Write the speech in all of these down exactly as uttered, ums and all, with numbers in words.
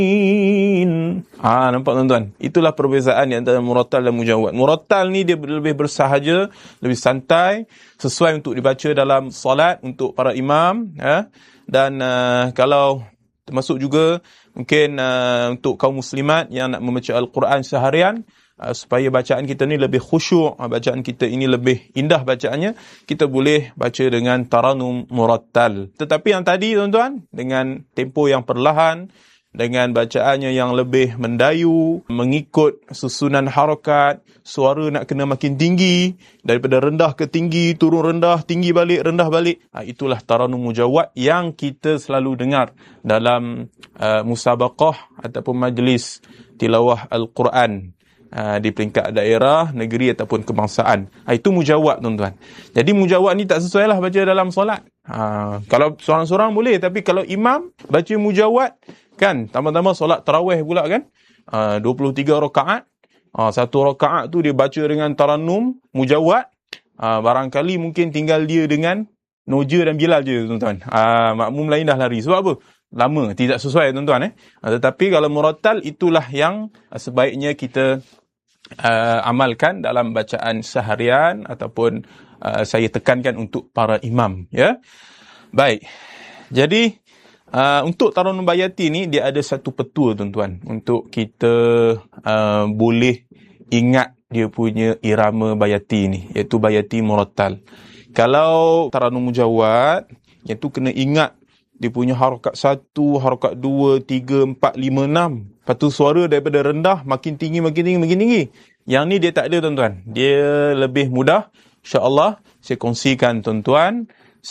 Ah, nampak tuan-tuan? Itulah perbezaan di antara murattal dan mujawwad. Murattal ni dia lebih bersahaja, lebih santai, sesuai untuk dibaca dalam solat untuk para imam, ya. Dan uh, kalau termasuk juga mungkin uh, untuk kaum muslimat yang nak membaca Al-Quran seharian, uh, supaya bacaan kita ni lebih khusyuk, uh, bacaan kita ini lebih indah bacaannya, kita boleh baca dengan taranum murattal. Tetapi yang tadi tuan-tuan, dengan tempo yang perlahan, dengan bacaannya yang lebih mendayu, mengikut susunan harakat, suara nak kena makin tinggi, daripada rendah ke tinggi, turun rendah, tinggi balik, rendah balik. Ha, itulah taranum mujawwad yang kita selalu dengar dalam uh, musabaqah ataupun majlis tilawah Al-Quran uh, di peringkat daerah, negeri ataupun kebangsaan. Ha, itu mujawwad tuan-tuan. Jadi mujawwad ni tak sesuai lah baca dalam solat. Ha, kalau seorang-seorang boleh, tapi kalau imam baca mujawwad, kan, tambah-tambah solat tarawih pula kan, uh, dua puluh tiga rakaat, uh, satu rakaat tu dia baca dengan taranum mujawwad, uh, barangkali mungkin tinggal dia dengan Noja dan Bilal je tuan-tuan. Uh, makmum lain dah lari. Sebab apa? Lama, tidak sesuai tuan-tuan eh. Uh, tetapi kalau murattal, itulah yang uh, sebaiknya kita uh, amalkan dalam bacaan seharian, ataupun uh, saya tekankan untuk para imam, ya. Baik. Jadi Uh, untuk taranum bayati ni, dia ada satu petua tuan-tuan, untuk kita uh, boleh ingat dia punya irama bayati ni, iaitu bayati murattal. Kalau taranum mujawwad, iaitu kena ingat dia punya harakat satu, harakat dua, tiga, empat, lima, enam. Lepas tu suara daripada rendah makin tinggi, makin tinggi, makin tinggi. Yang ni dia tak ada tuan-tuan. Dia lebih mudah. InsyaAllah saya kongsikan tuan-tuan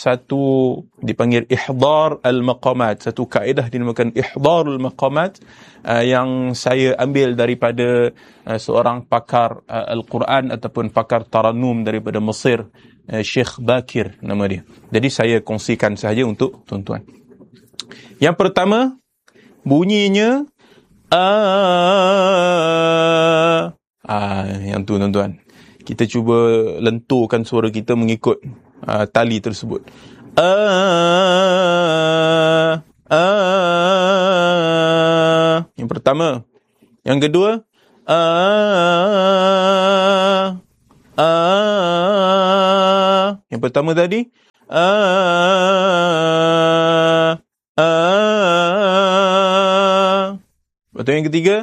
satu dipanggil ihdar al-maqamat, satu kaedah dinamakan ihdar al-maqamat, uh, yang saya ambil daripada uh, seorang pakar uh, Al-Quran ataupun pakar taranum daripada Mesir, uh, Syekh Bakir nama dia. Jadi saya kongsikan sahaja untuk tuan-tuan. Yang pertama, bunyinya ah, ah yang tu tuan-tuan. Kita cuba lenturkan suara kita mengikut uh, tali tersebut. Ah, ah. Yang pertama. Yang kedua. Ah, ah. Yang pertama tadi. Ah, ah. Betul. Yang ketiga.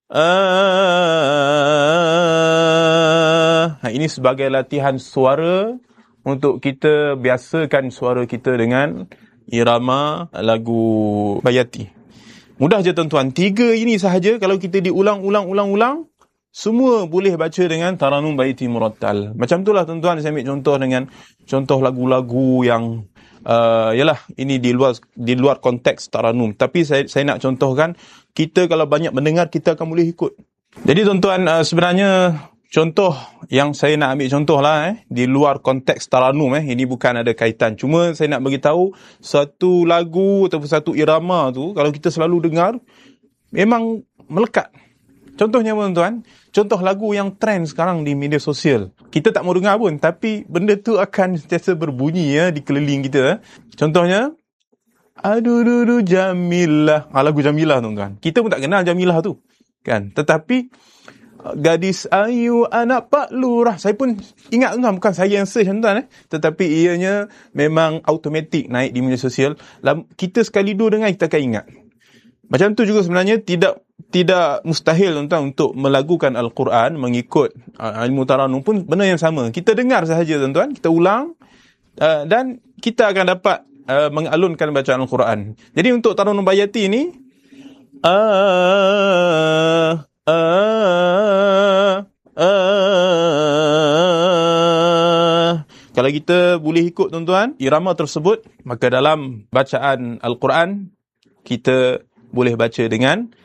Ah. Ha, ini sebagai latihan suara untuk kita biasakan suara kita dengan irama lagu bayati. Mudah je tuan-tuan. Tiga ini sahaja kalau kita diulang-ulang-ulang-ulang, semua boleh baca dengan taranum bayati murattal. Macam itulah tuan-tuan, saya ambil contoh dengan contoh lagu-lagu yang uh, yalah, ini di luar di luar konteks taranum. Tapi saya saya nak contohkan, kita kalau banyak mendengar, kita akan boleh ikut. Jadi tuan-tuan, uh, sebenarnya contoh yang saya nak ambil contoh lah eh, di luar konteks taranum eh, ini bukan ada kaitan. Cuma saya nak bagi tahu satu lagu ataupun satu irama tu, kalau kita selalu dengar, memang melekat. Contohnya tuan-tuan, contoh lagu yang trend sekarang di media sosial. Kita tak mau dengar pun, tapi benda tu akan sentiasa berbunyi ya di keliling kita. Eh. Contohnya, aduh dudu Jamilah. Ah, lagu Jamilah tuan-tuan. Kita pun tak kenal Jamilah tu. Kan? Tetapi gadis ayu anak Pak Lurah, saya pun ingat tuan, bukan saya yang search tuan eh, tetapi ianya memang automatik naik di media sosial. Kita sekali dua dengar, kita akan ingat. Macam tu juga sebenarnya tidak tidak mustahil tuan-tuan untuk melagukan Al-Quran mengikut uh, ilmu taranum pun benda yang sama. Kita dengar sahaja tuan-tuan, kita ulang uh, dan kita akan dapat uh, mengalunkan bacaan Al-Quran. Jadi untuk taranum bayati ni uh, Ah, ah. Kalau kita boleh ikut tuan-tuan irama tersebut, maka dalam bacaan Al-Quran kita boleh baca dengan